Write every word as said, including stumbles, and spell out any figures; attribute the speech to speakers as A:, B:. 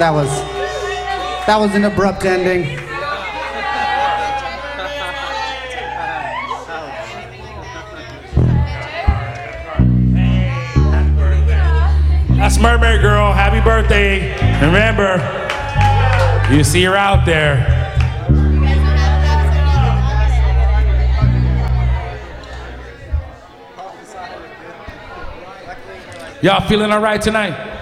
A: That was that was an abrupt ending.
B: That's Mermaid Girl. Happy birthday. Remember, you see her out there. Y'all feeling all right tonight?